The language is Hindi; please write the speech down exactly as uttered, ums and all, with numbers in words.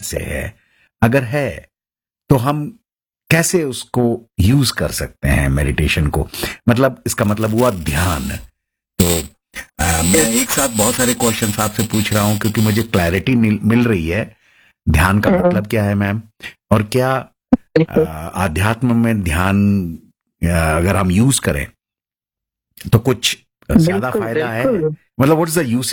से है, अगर है तो हम कैसे उसको यूज कर सकते हैं मेडिटेशन को? मतलब इसका मतलब हुआ ध्यान। तो आ, मैं एक साथ बहुत सारे क्वेश्चंस आपसे पूछ रहा हूं क्योंकि मुझे क्लैरिटी मिल, मिल रही है। ध्यान का मतलब क्या है मैम, और क्या आ, आध्यात्म में ध्यान आ, अगर हम यूज करें तो कुछ ज्यादा बिल्कुल फायदा है? बिल्कुल मतलब व्हाट इज द यूज